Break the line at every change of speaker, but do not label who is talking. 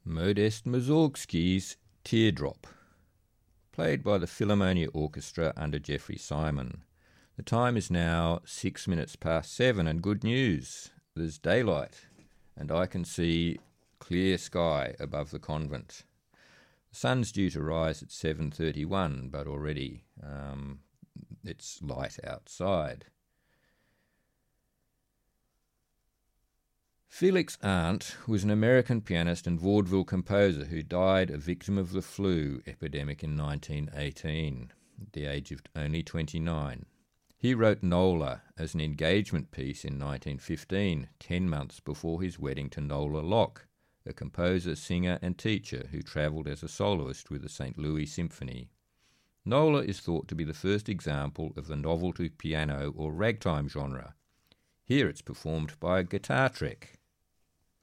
Modest Mussorgsky's Teardrop, played by the Philharmonia Orchestra under Jeffrey Simon. The time is now 6 minutes past 7, and good news, there's daylight, and I can see clear sky above the convent. The sun's due to rise at 7:31, but already it's light outside. Felix Arndt was an American pianist and vaudeville composer who died a victim of the flu epidemic in 1918, at the age of only 29. He wrote Nola as an engagement piece in 1915, 10 months before his wedding to Nola Locke, a composer, singer and teacher who travelled as a soloist with the St. Louis Symphony. Nola is thought to be the first example of the novelty piano or ragtime genre. Here it's performed by Guitar Trek.